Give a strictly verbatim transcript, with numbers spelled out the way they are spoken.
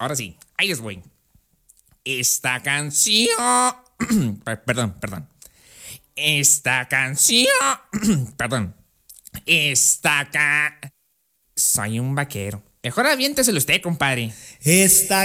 ahora sí, ahí les voy. Esta canción... perdón, perdón. Esta canción... perdón. Esta ca... Soy un vaquero. Mejor aviénteselo usted, compadre. Esta